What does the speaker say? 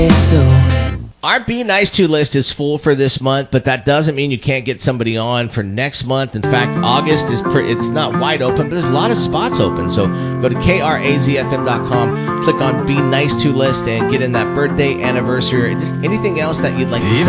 say so. Our Be Nice To list is full for this month, but that doesn't mean you can't get somebody on for next month. In fact, August is it's not wide open, but there's a lot of spots open. So go to KRAZFM.com, click on Be Nice To list, and get in that birthday, anniversary, or just anything else that you'd like to Even